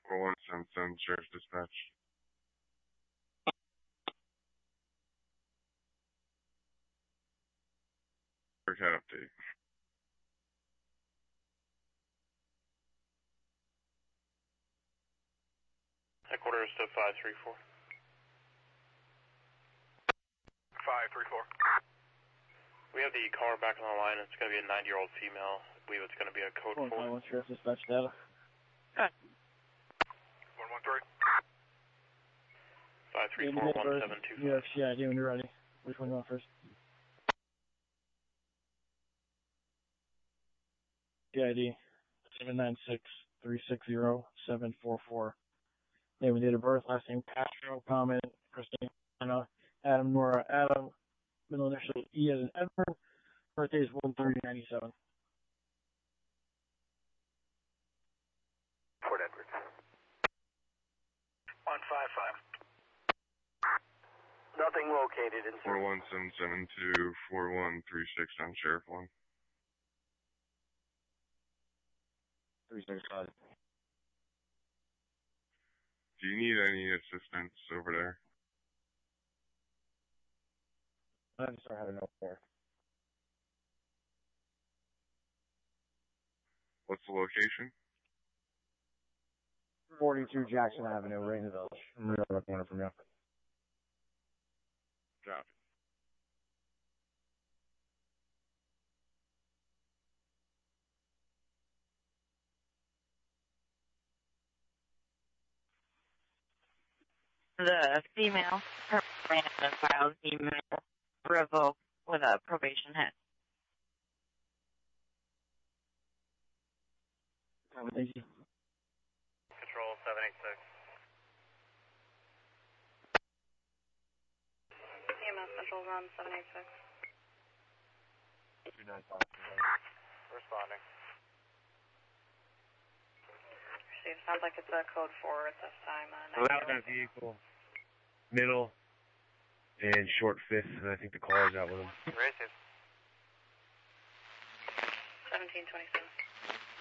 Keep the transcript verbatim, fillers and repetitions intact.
four one seven seven, Sheriff's Dispatch. Cat update. Headquarters to five three four. five three four. We have the caller back on the line. It's going to be a ninety-year-old female. I believe it's going to be a code four. one one Sheriff's Dispatch data. one one three. five three four one seven two. New York C I D when you're ready. Which one you want first? C I D seven nine six three six zero seven four four. Name and date of birth, last name Castro, comment, Christina, Adam, Nora, Adam, middle initial E as in Edward, birthday is one thirty ninety-seven. Port Edwards. one five five. Nothing located in four one seven seven two four one three six on Sheriff one. three six five. Do you need any assistance over there? I just don't have enough there. What's the location? forty-two Jackson Avenue, right in the village. I'm right around the corner from you. Copy. The female, her brand and filed email revoked with a probation hit. Thank you. Control seven eight six. E M S Central Run seven eight six. two nine five. Responding. It sounds like it's a code four at this time. Uh, Allow that vehicle, middle, and short fifth, and I think the car is out with him. Racist. seventeen twenty-seven.